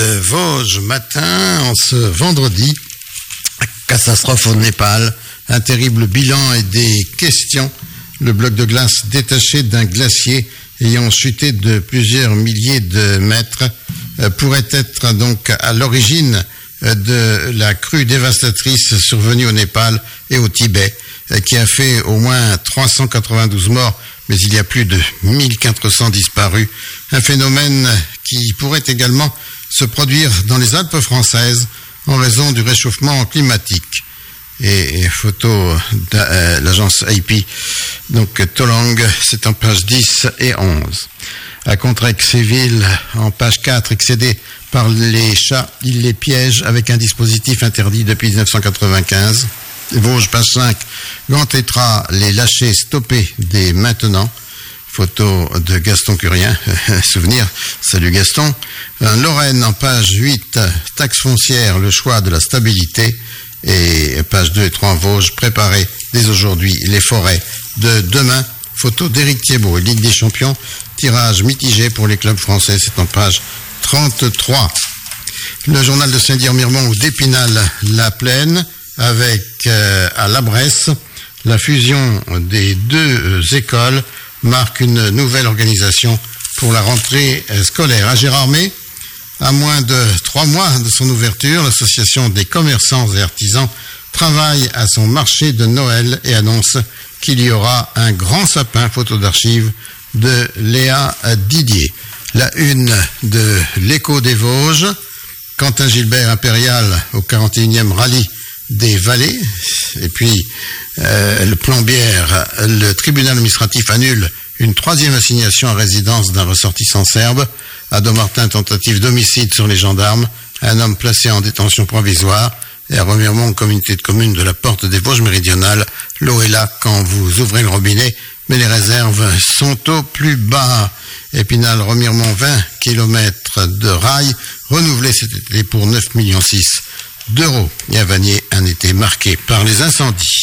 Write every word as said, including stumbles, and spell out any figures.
de Vosges matin, en ce vendredi. Catastrophe au Népal, un terrible bilan et des questions. Le bloc de glace détaché d'un glacier ayant chuté de plusieurs milliers de mètres euh, pourrait être donc à l'origine euh, de la crue dévastatrice survenue au Népal et au Tibet, euh, qui a fait au moins trois cent quatre-vingt-douze morts, mais il y a plus de mille quatre cents disparus. Un phénomène qui pourrait également se produire dans les Alpes françaises en raison du réchauffement climatique. Et, et photo de euh, l'agence A P, donc Tolang, c'est en page dix et onze. À Contrexéville, en page quatre, excédé par les chats, il les piège avec un dispositif interdit depuis dix-neuf cent quatre-vingt-quinze. Vosges, page cinq, Gantétra, les lâchers stoppés dès maintenant. Photo de Gaston Curien, souvenir, salut Gaston. En Lorraine, en page huit, taxe foncière, le choix de la stabilité. Et page deux et trois en Vosges, préparer dès aujourd'hui les forêts de demain. Photo d'Éric Thiebaud, Ligue des Champions, tirage mitigé pour les clubs français, c'est en page trente-trois. Le journal de Saint-Dié-en-Miremont ou d'Épinal, la Plaine, avec euh, à la Bresse, la fusion des deux euh, écoles marque une nouvelle organisation pour la rentrée euh, scolaire. À Gérardmer, à moins de trois mois de son ouverture, l'association des commerçants et artisans travaille à son marché de Noël et annonce qu'il y aura un grand sapin. Photo d'archives de Léa Didier. La une de l'Écho des Vosges, Quentin Gilbert impérial au quarante et unième rallye des Vallées. Et puis euh, le Plombière, le tribunal administratif annule une troisième assignation à résidence d'un ressortissant serbe. À Dommartin, tentative d'homicide sur les gendarmes, un homme placé en détention provisoire. Et à Remiremont, communauté de communes de la Porte des Vosges méridionales, l'eau est là quand vous ouvrez le robinet, mais les réserves sont au plus bas. Épinal, Remiremont, vingt kilomètres de rails renouvelés cet été pour neuf virgule six millions d'euros. Et à Vanier, un été marqué par les incendies.